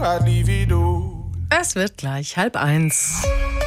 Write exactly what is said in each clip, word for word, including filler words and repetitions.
I divido. Es wird gleich halb eins.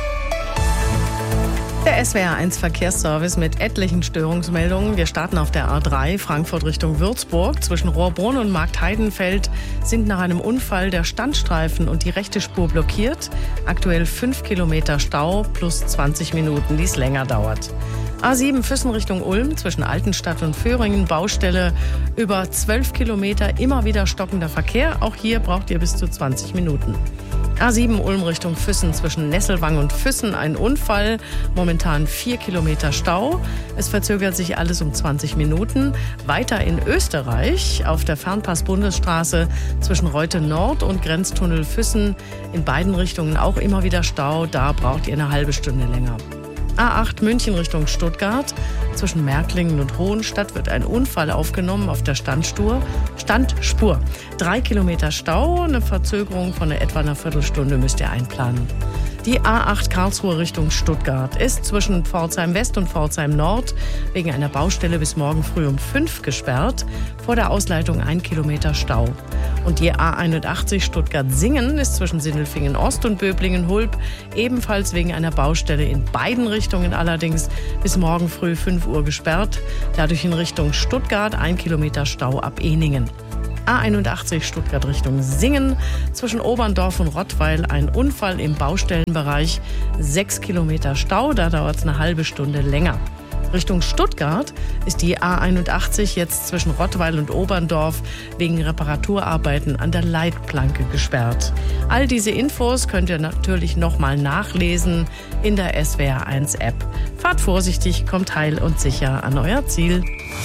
Der S W R eins Verkehrsservice mit etlichen Störungsmeldungen. Wir starten auf der A drei Frankfurt Richtung Würzburg. Zwischen Rohrbrunn und Marktheidenfeld sind nach einem Unfall der Standstreifen und die rechte Spur blockiert. Aktuell fünf Kilometer Stau plus zwanzig Minuten, die es länger dauert. A sieben Füssen Richtung Ulm, zwischen Altenstadt und Föhringen, Baustelle über zwölf Kilometer, immer wieder stockender Verkehr. Auch hier braucht ihr bis zu zwanzig Minuten. A sieben Ulm Richtung Füssen, zwischen Nesselwang und Füssen ein Unfall, momentan vier Kilometer Stau. Es verzögert sich alles um zwanzig Minuten. Weiter in Österreich auf der Fernpass-Bundesstraße zwischen Reute Nord und Grenztunnel Füssen, in beiden Richtungen auch immer wieder Stau, da braucht ihr eine halbe Stunde länger. A acht München Richtung Stuttgart. Zwischen Märklingen und Hohenstadt wird ein Unfall aufgenommen auf der Standspur. Standspur. Drei Kilometer Stau, eine Verzögerung von etwa einer Viertelstunde müsst ihr einplanen. Die A acht Karlsruhe Richtung Stuttgart ist zwischen Pforzheim West und Pforzheim Nord wegen einer Baustelle bis morgen früh um fünf gesperrt. Vor der Ausleitung ein Kilometer Stau. Und die A einundachtzig Stuttgart-Singen ist zwischen Sindelfingen Ost und Böblingen-Hulb ebenfalls wegen einer Baustelle in beiden Richtungen allerdings bis morgen früh fünf Uhr gesperrt. Dadurch in Richtung Stuttgart ein Kilometer Stau ab Ehningen. A einundachtzig Stuttgart Richtung Singen, zwischen Oberndorf und Rottweil ein Unfall im Baustellenbereich, sechs Kilometer Stau, da dauert es eine halbe Stunde länger. Richtung Stuttgart ist die A einundachtzig jetzt zwischen Rottweil und Oberndorf wegen Reparaturarbeiten an der Leitplanke gesperrt. All diese Infos könnt ihr natürlich nochmal nachlesen in der S W R eins App. Fahrt vorsichtig, kommt heil und sicher an euer Ziel.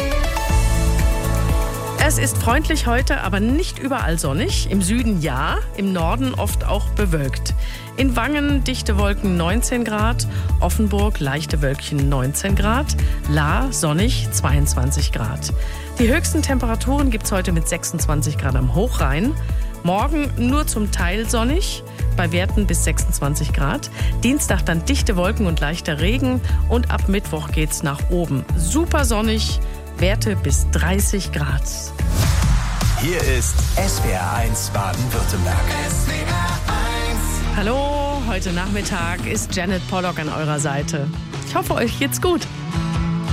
Es ist freundlich heute, aber nicht überall sonnig. Im Süden ja, im Norden oft auch bewölkt. In Wangen dichte Wolken neunzehn Grad, Offenburg leichte Wölkchen neunzehn Grad, Lahr sonnig zweiundzwanzig Grad. Die höchsten Temperaturen gibt es heute mit sechsundzwanzig Grad am Hochrhein. Morgen nur zum Teil sonnig, bei Werten bis sechsundzwanzig Grad. Dienstag dann dichte Wolken und leichter Regen und ab Mittwoch geht's nach oben. Super sonnig, Werte bis dreißig Grad. Hier ist S W R eins Baden-Württemberg. S W R eins. Hallo, heute Nachmittag ist Janet Pollock an eurer Seite. Ich hoffe, euch geht's gut.